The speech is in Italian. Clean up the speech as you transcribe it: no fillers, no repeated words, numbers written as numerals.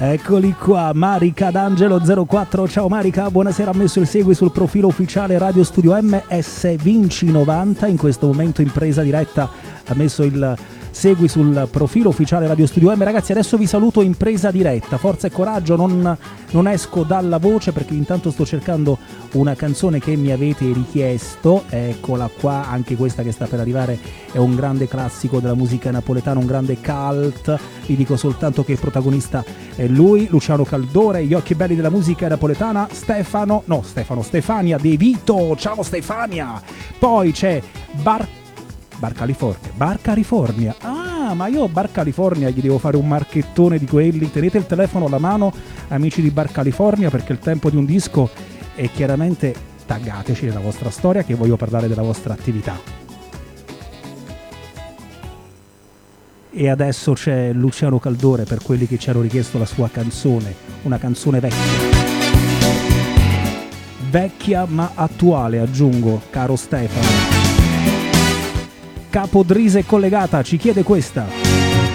Eccoli qua, Marica D'Angelo04, ciao Marica, buonasera, ha messo il segui sul profilo ufficiale Radio Studio MS Vinci 90, in questo momento in presa diretta ha messo il segui sul profilo ufficiale Radio Studio M. Ragazzi, adesso vi saluto in presa diretta, forza e coraggio, non esco dalla voce perché intanto sto cercando una canzone che mi avete richiesto, eccola qua, anche questa che sta per arrivare è un grande classico della musica napoletana, un grande cult, vi dico soltanto che il protagonista è lui, Luciano Caldore, gli occhi belli della musica napoletana, Stefania De Vito, ciao Stefania, poi c'è Bar California. Ah, ma io Bar California gli devo fare un marchettone di quelli. Tenete il telefono alla mano, amici di Bar California, perché il tempo di un disco è chiaramente taggateci nella vostra storia che voglio parlare della vostra attività. E adesso c'è Luciano Caldore per quelli che ci hanno richiesto la sua canzone, una canzone vecchia ma attuale, aggiungo, caro Stefano. Capodrise collegata ci chiede questa.